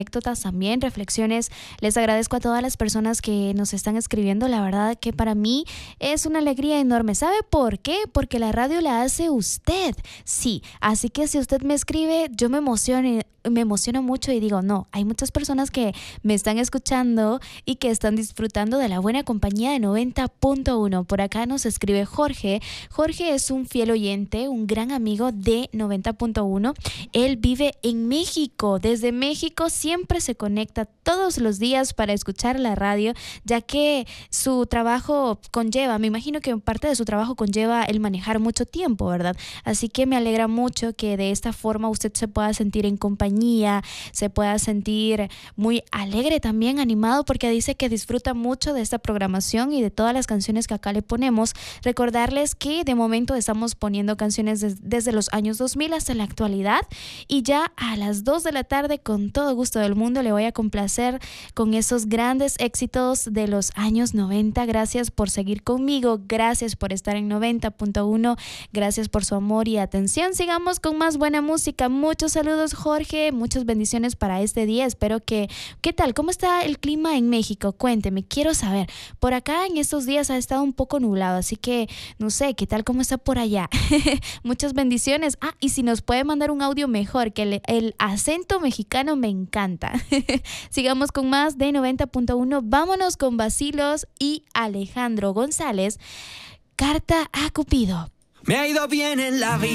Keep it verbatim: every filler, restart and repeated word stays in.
anécdotas también, reflexiones. Les agradezco a todas las personas que nos están escribiendo. La verdad que para mí es una alegría enorme. ¿Sabe por qué? Porque la radio la hace usted. Sí, así que si usted me escribe, yo me emociono, me emociono mucho y digo, no, hay muchas personas que me están escuchando y que están disfrutando de la buena compañía de noventa punto uno. Por acá nos escribe Jorge. Jorge es un fiel oyente, un gran amigo de noventa punto uno. Él vive en México. Desde México siempre se conecta todos los días para escuchar la radio, ya que su trabajo conlleva, me imagino que parte de su trabajo conlleva el manejar mucho tiempo, ¿verdad? Así que me alegra mucho que de esta forma usted se pueda sentir en compañía, se pueda sentir muy alegre también, animado, porque dice que disfruta mucho de esta programación y de todas las canciones que acá le ponemos. Recordarles que de momento estamos poniendo canciones des- desde los años dos mil hasta la actualidad, y ya a las dos de la tarde, con todo gusto del mundo, le voy a complacer con esos grandes éxitos de los años noventa. Gracias por seguir conmigo, gracias por estar en noventa punto uno, gracias por su amor y atención. Sigamos con más buena música. Muchos saludos, Jorge, muchas bendiciones para este día. Espero que, ¿qué tal? ¿Cómo está el clima en México? Cuénteme, quiero saber. Por acá en estos días ha estado un poco nublado, así que no sé, ¿qué tal? ¿Cómo está por allá? Muchas bendiciones. Ah, y si nos puede mandar un audio mejor, que el, el acento mexicano me encanta. Sigamos con más de noventa punto uno. Vámonos con Bacilos y Alejandro González. Carta a Cupido. Me ha ido bien en la vida.